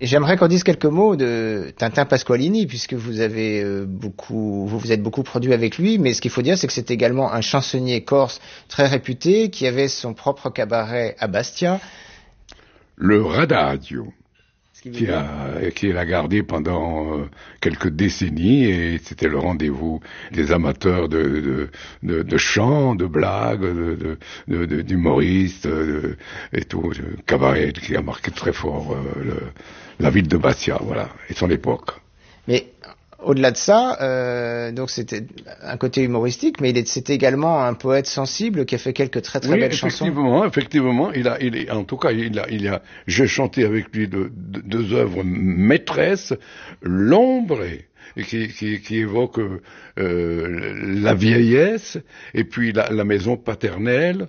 Et j'aimerais qu'on dise quelques mots de Tintin Pasqualini, puisque vous avez vous vous êtes beaucoup produit avec lui, mais ce qu'il faut dire, c'est que c'est également un chansonnier corse très réputé, qui avait son propre cabaret à Bastia. Le Radadio, Ce qui veut dire... qui l'a gardé pendant quelques décennies, et c'était le rendez-vous des amateurs de chants, de blagues, d'humoristes, et tout, cabaret qui a marqué très fort la ville de Bastia, voilà, et son époque. Mais au-delà de ça, donc c'était un côté humoristique, mais c'était également un poète sensible qui a fait quelques très belles chansons. Effectivement, j'ai chanté avec lui deux œuvres maîtresses, L'ombre, qui évoque la vieillesse, et puis la maison paternelle.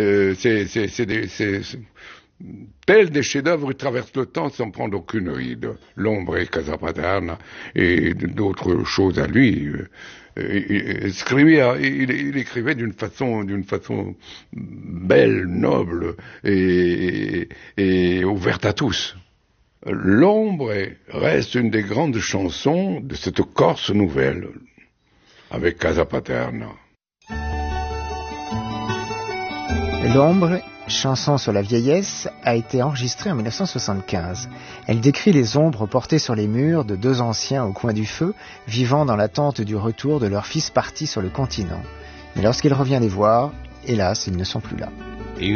Tels des chefs-d'œuvre, ils traversent le temps sans prendre aucune ride. L'ombre et Casa Paterna et d'autres choses à lui. Il écrivait d'une façon belle, noble et ouverte à tous. L'ombre reste une des grandes chansons de cette Corse nouvelle, avec Casa Paterna. L'ombre, chanson sur la vieillesse, a été enregistrée en 1975. Elle décrit les ombres portées sur les murs de deux anciens au coin du feu, vivant dans l'attente du retour de leur fils parti sur le continent. Mais lorsqu'il revient les voir, hélas, ils ne sont plus là.